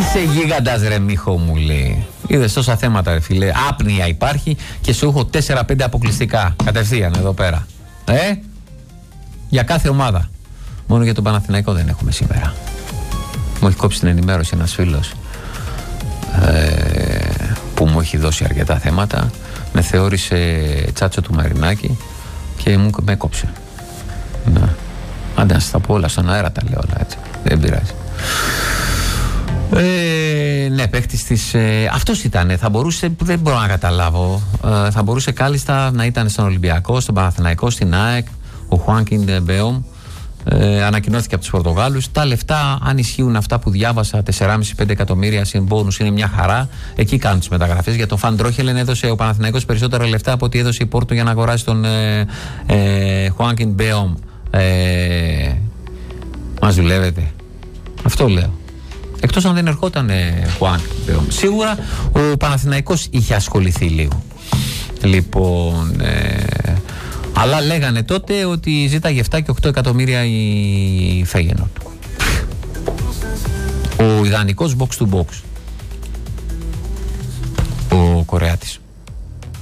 Είσαι γίγαντας ρε Μίχο, μου λέει. Είδες τόσα θέματα ρε φίλε. Άπνοια υπάρχει και σου έχω 4-5 αποκλειστικά κατευθείαν εδώ πέρα. Για κάθε ομάδα. Μόνο για τον Παναθηναϊκό δεν έχουμε σήμερα. Μου έχει κόψει την ενημέρωση ένας φίλος που μου έχει δώσει αρκετά θέματα. Με θεώρησε τσάτσο του Μαρινάκη και με κόψε. Ναι. Άντε να σας τα πω όλα στον αέρα, τα λέω όλα έτσι. Δεν πειράζει. Ναι, παίχτης της. Αυτός ήταν. Θα μπορούσε, δεν μπορώ να καταλάβω. Θα μπορούσε κάλλιστα να ήταν στον Ολυμπιακό, στον Παναθηναϊκό, στην ΑΕΚ. Ο Χουάνκιν Μπέομ. Ανακοινώθηκε από τους Πορτογάλους. Τα λεφτά, αν ισχύουν αυτά που διάβασα, 4,5-5 εκατομμύρια συν μπόνους, είναι μια χαρά. Εκεί κάνουν τις μεταγραφές. Για τον Φαν Τρόχελεν έδωσε ο Παναθηναϊκός περισσότερα λεφτά από ό,τι έδωσε η Πόρτο για να αγοράσει τον Χουάνκιν Μπέομ. Μας δουλεύετε. Αυτό λέω. Εκτός αν δεν ερχόταν Χουάνκιν Μπέομ. Σίγουρα ο Παναθηναϊκός είχε ασχοληθεί λίγο. Λοιπόν. Αλλά λέγανε τότε ότι ζήταγε 7 και 8 εκατομμύρια η Φέγενορντ. Ο ιδανικός box to box.